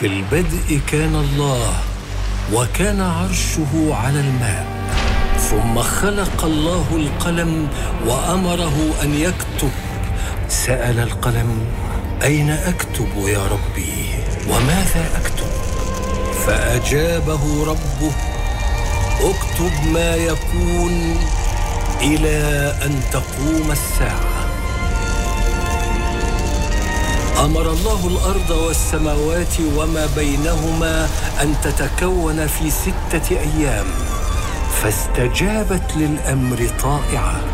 في البدء كان الله، وكان عرشه على الماء. ثم خلق الله القلم وأمره أن يكتب. سأل القلم: أين أكتب يا ربي؟ وماذا أكتب؟ فأجابه ربه: اكتب ما يكون إلى أن تقوم الساعة. أمر الله الأرض والسماوات وما بينهما أن تتكون في 6 أيام، فاستجابت للأمر طائعة.